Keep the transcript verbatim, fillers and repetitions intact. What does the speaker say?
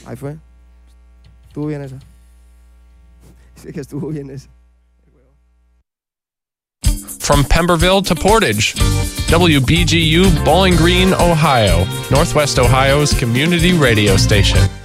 Ahí fue. Estuvo bien esa. Sí que estuvo bien esa. From Pemberville to Portage, W B G U Bowling Green, Ohio, Northwest Ohio's community radio station.